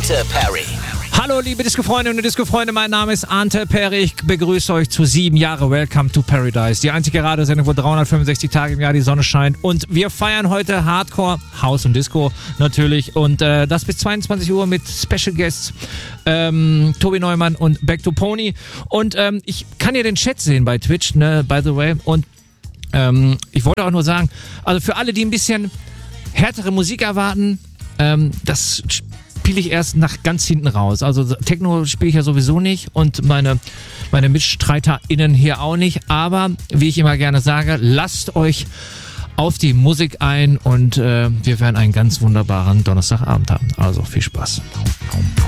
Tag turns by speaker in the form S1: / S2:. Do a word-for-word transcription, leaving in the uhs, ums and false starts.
S1: Ante Perry.
S2: Hallo liebe Disco-Freunde und Disco-Freunde, mein Name ist Ante Perry. Ich begrüße euch zu sieben Jahre Welcome to Paradise. Die einzige Radiosendung, wo dreihundertfünfundsechzig Tage im Jahr die Sonne scheint. Und wir feiern heute Hardcore, House und Disco natürlich. Und äh, das bis zweiundzwanzig Uhr mit Special Guests ähm, Tobi Neumann und Back to Pony. Und ähm, ich kann ja den Chat sehen bei Twitch, ne, by the way. Und ähm, ich wollte auch nur sagen, also für alle, die ein bisschen härtere Musik erwarten, ähm, das spiele ich erst nach ganz hinten raus. Also Techno spiele ich ja sowieso nicht und meine, meine MitstreiterInnen hier auch nicht. Aber wie ich immer gerne sage, lasst euch auf die Musik ein und äh, wir werden einen ganz wunderbaren Donnerstagabend haben. Also viel Spaß.